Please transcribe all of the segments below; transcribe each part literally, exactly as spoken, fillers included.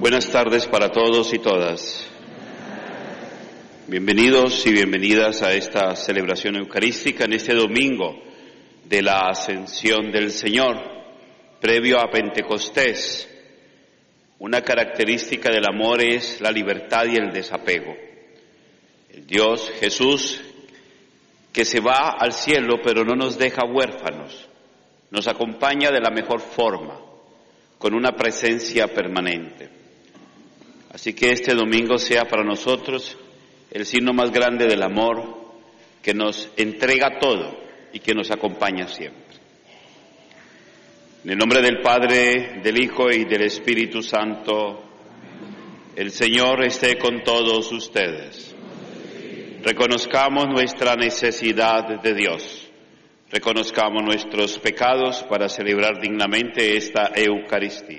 Buenas tardes para todos y todas. Bienvenidos y bienvenidas a esta celebración eucarística en este domingo de la Ascensión del Señor, previo a Pentecostés. Una característica del amor es la libertad y el desapego. El Dios Jesús que se va al cielo pero no nos deja huérfanos, nos acompaña de la mejor forma, con una presencia permanente. Así que este domingo sea para nosotros el signo más grande del amor que nos entrega todo y que nos acompaña siempre. En el nombre del Padre, del Hijo y del Espíritu Santo, el Señor esté con todos ustedes. Reconozcamos nuestra necesidad de Dios. Reconozcamos nuestros pecados para celebrar dignamente esta Eucaristía.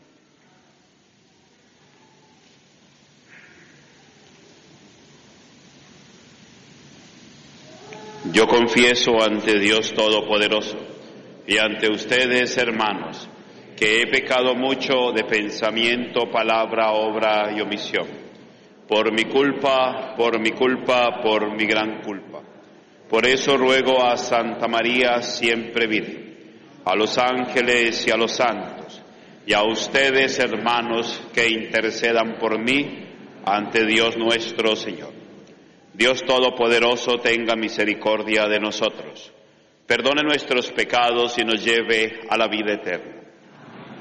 Yo confieso ante Dios Todopoderoso y ante ustedes, hermanos, que he pecado mucho de pensamiento, palabra, obra y omisión. Por mi culpa, por mi culpa, por mi gran culpa. Por eso ruego a Santa María, siempre Virgen, a los ángeles y a los santos, y a ustedes, hermanos, que intercedan por mí ante Dios nuestro Señor. Dios Todopoderoso tenga misericordia de nosotros, perdone nuestros pecados y nos lleve a la vida eterna.